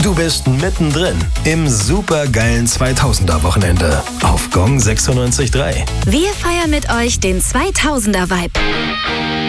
Du bist mittendrin im supergeilen 2000er-Wochenende auf Gong 96.3. Wir feiern mit euch den 2000er-Vibe.